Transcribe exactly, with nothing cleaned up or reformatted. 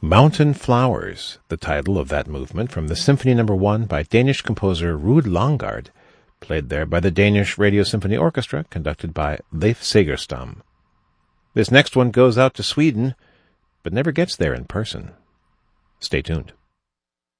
Mountain Flowers, the title of that movement from the Symphony Number One by Danish composer Ruud Langgaard, played there by the Danish Radio Symphony Orchestra, conducted by Leif Segerstam. This next one goes out to Sweden, but never gets there in person. Stay tuned.